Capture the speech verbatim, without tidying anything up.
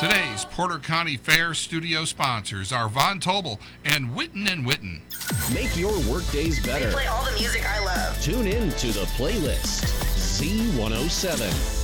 Today's Porter County Fair studio sponsors are Von Tobel and Witten and Witten. Make your workdays better. They play all the music I love. Tune in to the playlist. Z one oh seven.